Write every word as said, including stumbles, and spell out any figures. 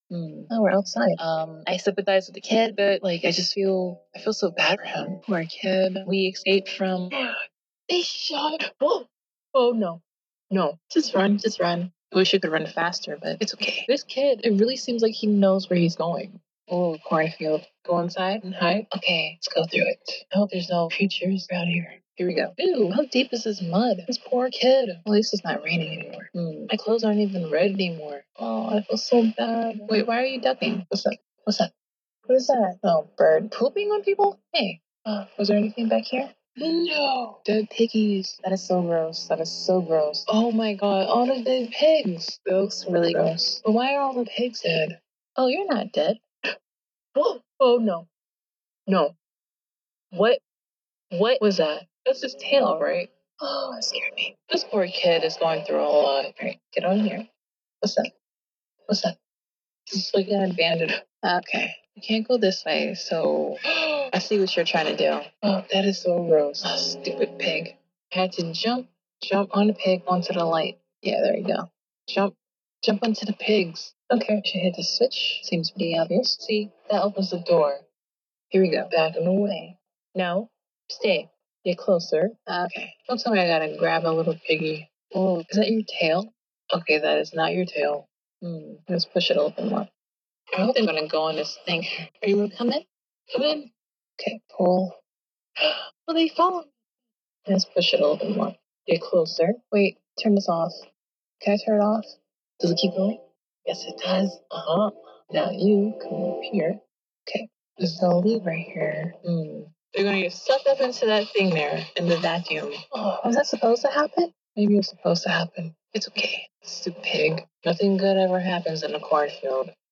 Hmm. Oh, we're outside. Um, I sympathize with the kid, but like, I just feel, I feel so bad for him. Poor kid. We escaped from. They shot. Oh, oh no, no. Just run, just run. I wish you could run faster, but it's okay. This kid, it really seems like he knows where he's going. Oh, cornfield. Go inside and hide. Okay, let's go through it. I hope there's no creatures around here. Here we go. Ew, how deep is this mud? This poor kid. At least it's not raining anymore. Hmm. My clothes aren't even red anymore. Oh, I feel so bad. Wait, why are you ducking? What's up? What's up? What is that? Oh, bird pooping on people? Hey, uh, was there anything back here? No. Dead piggies. That is so gross. That is so gross. Oh my god, all the dead pigs. That looks really gross. But why are all the pigs dead? Oh, you're not dead. Oh, oh no. No. What? What was that? That's his tail, right? Oh, that scared me. This poor kid is going through a lot. Alright, get on here. What's that? What's that? This is like an abandoned. Okay. You can't go this way, so I see what you're trying to do. Oh, that is so gross. Oh, stupid pig. I had to jump, jump on the pig onto the light. Yeah, there you go. Jump, jump onto the pigs. Okay, she hit the switch. Seems pretty obvious. See, that opens the door. Here we go. Back and away. No, stay. Get closer. Okay. Don't tell me I gotta grab a little piggy. Oh, is that your tail? Okay, that is not your tail. Hmm. Let's push it open more. I hope they're gonna go on this thing. Are you gonna come in? Come in. Okay, pull. Well, they follow. Let's push it a little bit more. Get closer. Wait, turn this off. Can I turn it off? Does it keep going? Yes, it does. Uh huh. Now you come up here. Okay, there's no lead right here. Hmm. They're gonna get sucked up into that thing there in the vacuum. Oh, was that supposed to happen? Maybe it was supposed to happen. It's okay. Stupid pig. Nothing good ever happens in a cornfield.